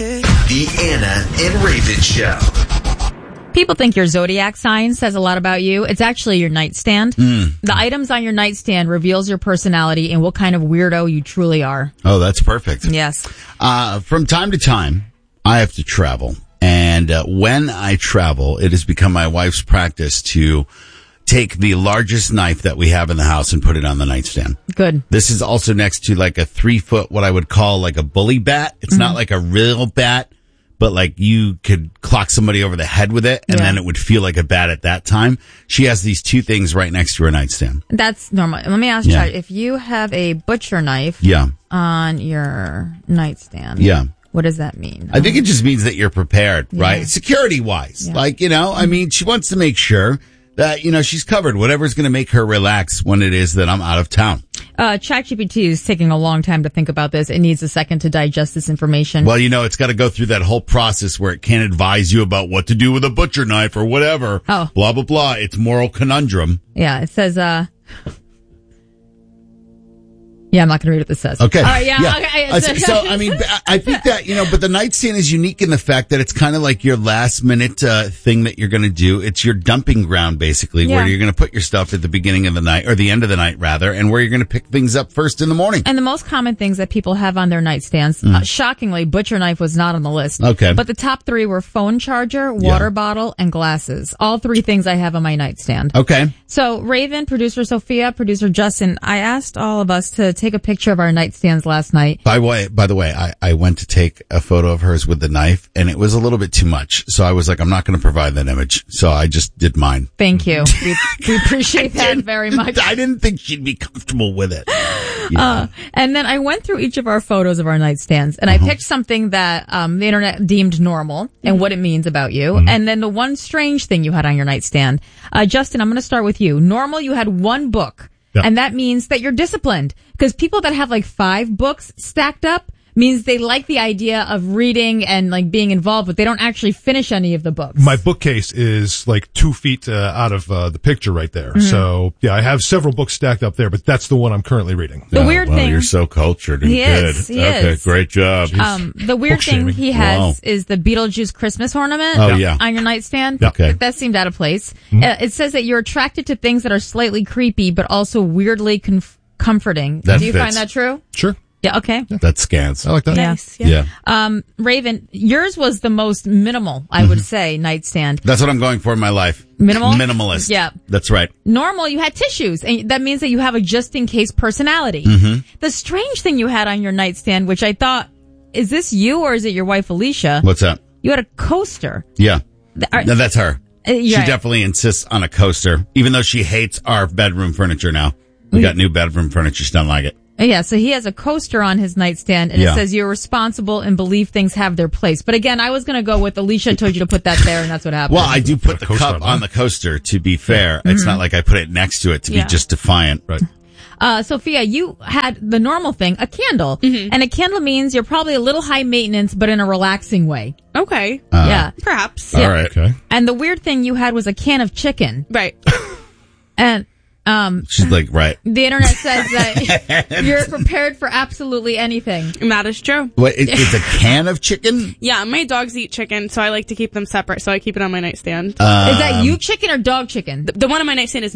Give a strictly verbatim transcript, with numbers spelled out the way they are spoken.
The Anna and Raven Show. People think your zodiac sign says a lot about you. It's actually your nightstand. Mm. The items on your nightstand reveals your personality and what kind of weirdo you truly are. Oh, that's perfect. Yes. Uh, from time to time, I have to travel. And uh, when I travel, it has become my wife's practice to take the largest knife that we have in the house and put it on the nightstand. Good. This is also next to like a three foot, what I would call like a bully bat. It's mm-hmm. not like a real bat, but like you could clock somebody over the head with it and yeah. then it would feel like a bat at that time. She has these two things right next to her nightstand. That's normal. Let me ask yeah. you, if you have a butcher knife yeah. on your nightstand. Yeah. What does that mean? I think it just means that you're prepared, yeah. right? Security wise. Yeah. Like, you know, I mean, she wants to make sure that, you know, she's covered. Whatever's going to make her relax when it is that I'm out of town. Uh, ChatGPT is taking a long time to think about this. It needs a second to digest this information. Well, you know, it's got to go through that whole process where it can't advise you about what to do with a butcher knife or whatever. Oh. Blah, blah, blah. It's moral conundrum. Yeah, it says, uh... Yeah, I'm not going to read what this says. Okay. All right, yeah. yeah. Okay. Uh, so, so, I mean, I think that, you know, but the nightstand is unique in the fact that it's kind of like your last minute uh, thing that you're going to do. It's your dumping ground, basically, yeah. where you're going to put your stuff at the beginning of the night, or the end of the night, rather, and where you're going to pick things up first in the morning. And the most common things that people have on their nightstands, mm. uh, shockingly, butcher knife was not on the list. Okay. But the top three were phone charger, water yeah. bottle, and glasses. All three things I have on my nightstand. Okay. So, Raven, producer Sophia, producer Justin, I asked all of us to take a picture of our nightstands last night. By the way, by the way, I, I went to take a photo of hers with the knife, and it was a little bit too much. So I was like, I'm not going to provide that image. So I just did mine. Thank you. we, we appreciate that very much. I didn't think she'd be comfortable with it. Yeah. Uh, and then I went through each of our photos of our nightstands, and uh-huh. I picked something that um, the internet deemed normal and what it means about you. Mm-hmm. And then the one strange thing you had on your nightstand. Uh, Justin, I'm going to start with you. Normal, you had one book. Yep. And that means that you're disciplined. Because people that have like five books stacked up means they like the idea of reading and like being involved, but they don't actually finish any of the books. My bookcase is like two feet uh, out of uh, the picture right there. Mm-hmm. So yeah, I have several books stacked up there, but that's the one I'm currently reading. The oh, weird well, thing. You're so cultured and he good. Is, he okay, is. great job. Um, the weird Book thing shaming. he has Wow. is the Beetlejuice Christmas ornament oh, yeah. on your nightstand. Yeah. Okay. That seemed out of place. Mm-hmm. Uh, it says that you're attracted to things that are slightly creepy, but also weirdly conf- comforting. That Do you fits. find that true? Sure. Yeah, okay. Yeah. That scans. I like that. Yeah. Nice, yeah. Yeah. Um, Raven, yours was the most minimal, I would say, nightstand. That's what I'm going for in my life. Minimal? Minimalist. Yeah. That's right. Normal, you had tissues, and that means that you have a just-in-case personality. Mm-hmm. The strange thing you had on your nightstand, which I thought, is this you or is it your wife Alicia? What's that? You had a coaster. Yeah. Th- are- No, that's her. Uh, She yeah. definitely insists on a coaster, even though she hates our bedroom furniture now. We got new bedroom furniture. She doesn't like it. Yeah, so he has a coaster on his nightstand, and Yeah. it says you're responsible and believe things have their place. But again, I was going to go with Alicia told you to put that there, and that's what happened. Well, I do put the coaster cup on on there. the coaster, to be fair. Mm-hmm. It's not like I put it next to it to Yeah. be just defiant. Right. Uh, Sophia, you had the normal thing, a candle. Mm-hmm. And a candle means you're probably a little high maintenance, but in a relaxing way. Okay. Uh, yeah. Perhaps. All right. Okay. And the weird thing you had was a can of chicken. Right. And um She's like, right. the internet says that you're prepared for absolutely anything. And that is true. What, it, it's a can of chicken? Yeah, my dogs eat chicken, so I like to keep them separate, so I keep it on my nightstand. Um, Is that you chicken or dog chicken? the, the one on my nightstand is